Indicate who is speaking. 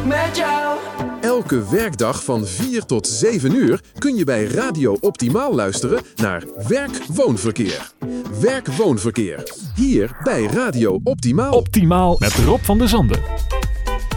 Speaker 1: met jou.
Speaker 2: Elke werkdag van 4 tot 7 uur kun je bij Radio Optimaal luisteren naar Werk-Woonverkeer. Werk-Woonverkeer. Hier bij Radio Optimaal.
Speaker 3: Optimaal met Rob van der Zanden.